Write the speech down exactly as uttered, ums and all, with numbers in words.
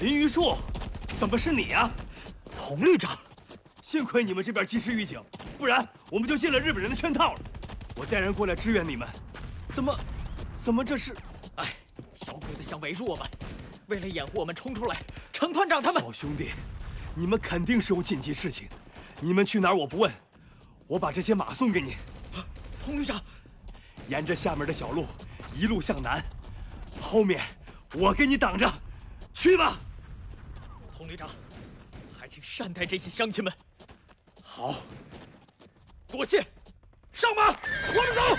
林榆树，怎么是你呀、啊？童旅长，幸亏你们这边及时预警，不然我们就进了日本人的圈套了。我带人过来支援你们，怎么，怎么这是？ 哎，小鬼子想围住我们，为了掩护我们冲出来，程团长他们。 小兄弟，你们肯定是有紧急事情，你们去哪儿我不问，我把这些马送给你。 童旅长， 沿着下面的小路一路向南，后面我给你挡着，去吧。 童旅长，还请善待这些乡亲们。 好， 多谢，上马，我们走。